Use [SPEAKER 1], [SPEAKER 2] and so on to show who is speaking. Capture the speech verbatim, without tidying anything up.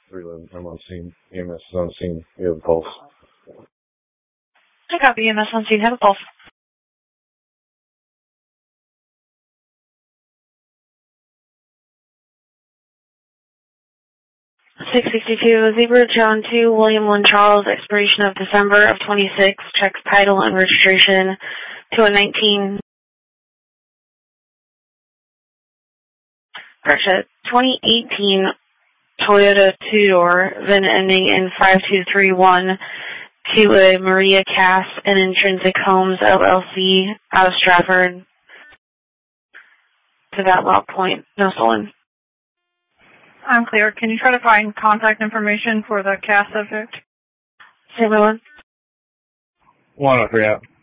[SPEAKER 1] three eleven, I'm on scene. E M S is on scene. You have a pulse.
[SPEAKER 2] I copy. E M S on scene. Have a pulse. six sixty-two, Zebra John two, William Lynn Charles, expiration of December of twenty-six, checks title and registration to a nineteen, correction, twenty eighteen Toyota two-door, then ending in five two three one, to a Maria Cass and Intrinsic Homes, L L C, out of Stratford, to that log point. No stolen.
[SPEAKER 3] I'm clear. Can you try to find contact information for the Cass subject?
[SPEAKER 2] Say my one.
[SPEAKER 1] One, I forgot.